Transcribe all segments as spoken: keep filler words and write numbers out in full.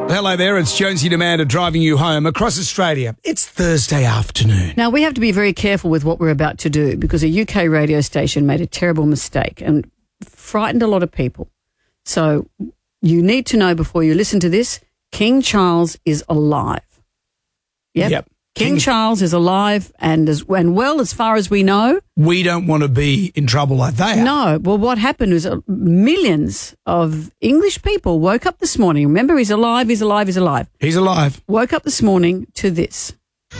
Hello there, it's Jonesy Demander driving you home across Australia. It's Thursday afternoon. Now, we have to be very careful with what we're about to do because a U K radio station made a terrible mistake and frightened a lot of people. So you need to know before you listen to this, King Charles is alive. Yep. Yep. King, King Charles is alive and as and well, as far as we know. We don't want to be in trouble like they are. No. Well, what happened was uh, millions of English people woke up this morning. Remember, he's alive, he's alive, he's alive. He's alive. Woke up this morning to this.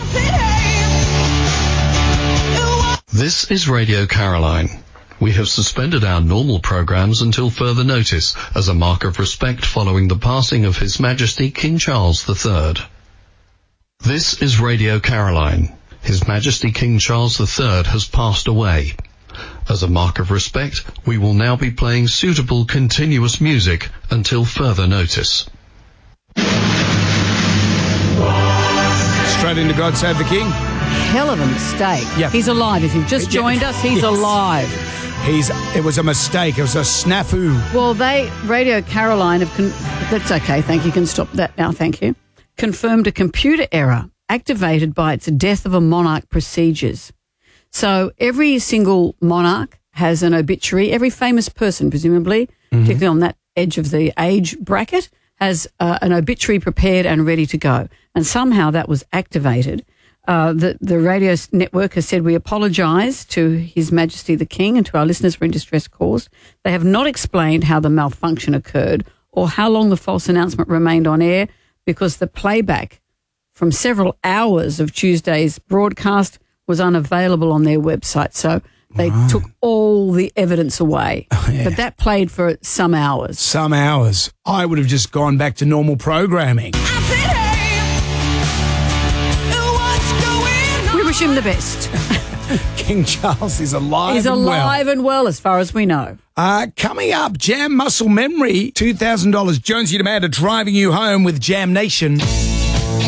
This is Radio Caroline. We have suspended our normal programs until further notice as a mark of respect following the passing of His Majesty King Charles the Third. This is Radio Caroline. His Majesty King Charles the Third has passed away. As a mark of respect, we will now be playing suitable continuous music until further notice. Straight into God Save the King. Hell of a mistake. Yep. He's alive. If you've just joined us, he's Yes. alive. He's. It was a mistake. It was a snafu. Well, they, Radio Caroline, have con- that's okay, thank you, you can stop that now, thank you, confirmed a computer error activated by its death of a monarch procedures. So every single monarch has an obituary. Every famous person, presumably, mm-hmm. particularly on that edge of the age bracket, has uh, an obituary prepared and ready to go. And somehow that was activated. Uh, the, the radio network has said, we apologise to His Majesty the King and to our listeners for in distress caused. They have not explained how the malfunction occurred or how long the false announcement remained on air because the playback from several hours of Tuesday's broadcast was unavailable on their website. So they right. took all the evidence away. Oh, yeah. But that played for some hours. Some hours. I would have just gone back to normal programming. We wish him the best. King Charles is alive. He's and alive well. and well as far as we know. Uh, coming up, Jam Muscle Memory, two thousand dollars. Jonesy Demander driving you home with Jam Nation.